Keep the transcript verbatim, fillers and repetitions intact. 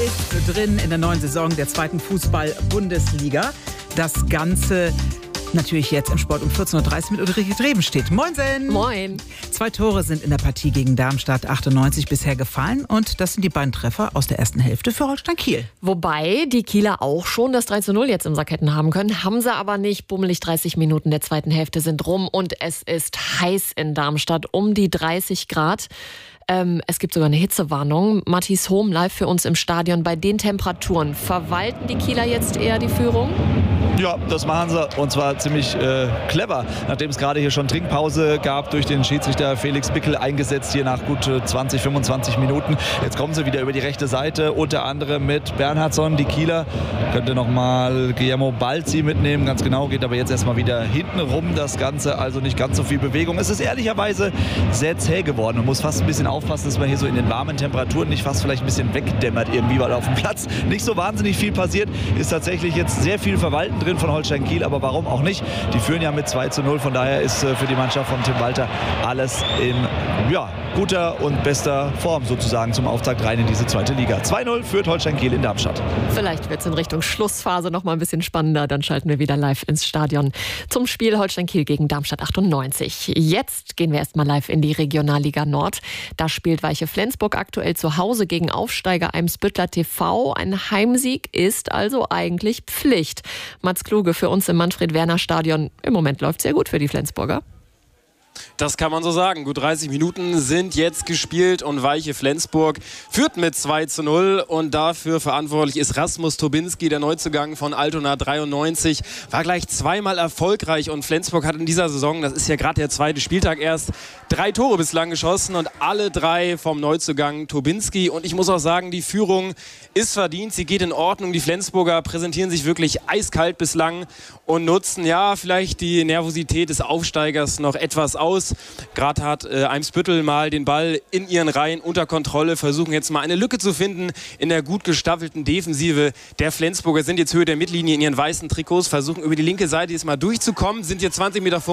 ist drin in der neuen Saison der zweiten Fußball-Bundesliga. Das Ganze natürlich jetzt im Sport um vierzehn Uhr dreißig mit Ulrike Drebenstedt. Moinsen! Moin! Zwei Tore sind in der Partie gegen Darmstadt achtundneunzig bisher gefallen und das sind die beiden Treffer aus der ersten Hälfte für Holstein Kiel. Wobei die Kieler auch schon das drei zu null jetzt im Sack hätten haben können, haben sie aber nicht. Bummelig dreißig Minuten der zweiten Hälfte sind rum und es ist heiß in Darmstadt, um die dreißig Grad. Ähm, es gibt sogar eine Hitzewarnung. Matthias Hohm live für uns im Stadion. Bei den Temperaturen, verwalten die Kieler jetzt eher die Führung? Ja, das machen sie und zwar ziemlich äh, clever, nachdem es gerade hier schon Trinkpause gab durch den Schiedsrichter Felix Bickel eingesetzt hier nach gut äh, zwanzig, fünfundzwanzig Minuten. Jetzt kommen sie wieder über die rechte Seite, unter anderem mit Bernhardsson, die Kieler. Könnte nochmal Guillermo Balzi mitnehmen, ganz genau, geht aber jetzt erstmal wieder hinten rum das Ganze, also nicht ganz so viel Bewegung. Es ist ehrlicherweise sehr zäh geworden. Man muss fast ein bisschen aufpassen, dass man hier so in den warmen Temperaturen nicht fast vielleicht ein bisschen wegdämmert irgendwie, weil auf dem Platz nicht so wahnsinnig viel passiert. Ist tatsächlich jetzt sehr viel Verwalten drin von Holstein Kiel, aber warum auch nicht? Die führen ja mit zwei zu null, von daher ist äh, für die Mannschaft von Tim Walter alles in ja, guter und bester Form sozusagen zum Auftakt rein in diese zweite Liga. zwei null führt Holstein Kiel in Darmstadt. Vielleicht wird es in Richtung Schlussphase noch mal ein bisschen spannender, dann schalten wir wieder live ins Stadion zum Spiel Holstein Kiel gegen Darmstadt achtundneunzig. Jetzt gehen wir erstmal live in die Regionalliga Nord. Da spielt Weiche Flensburg aktuell zu Hause gegen Aufsteiger Eimsbüttler T V. Ein Heimsieg ist also eigentlich Pflicht. Mats Kluge für uns im Manfred-Werner-Stadion. Im Moment läuft es sehr gut für die Flensburger. Das kann man so sagen. Gut dreißig Minuten sind jetzt gespielt und Weiche Flensburg führt mit zwei zu null und dafür verantwortlich ist Rasmus Tobinski, der Neuzugang von Altona dreiundneunzig. War gleich zweimal erfolgreich und Flensburg hat in dieser Saison, das ist ja gerade der zweite Spieltag erst, drei Tore bislang geschossen und alle drei vom Neuzugang Tobinski. Und ich muss auch sagen, die Führung ist verdient, sie geht in Ordnung. Die Flensburger präsentieren sich wirklich eiskalt bislang und nutzen ja vielleicht die Nervosität des Aufsteigers noch etwas aus. Gerade hat äh, Eimsbüttel mal den Ball in ihren Reihen unter Kontrolle, versuchen jetzt mal eine Lücke zu finden in der gut gestaffelten Defensive der Flensburger, sind jetzt Höhe der Mittellinie in ihren weißen Trikots, versuchen über die linke Seite jetzt mal durchzukommen, sind jetzt zwanzig Meter vor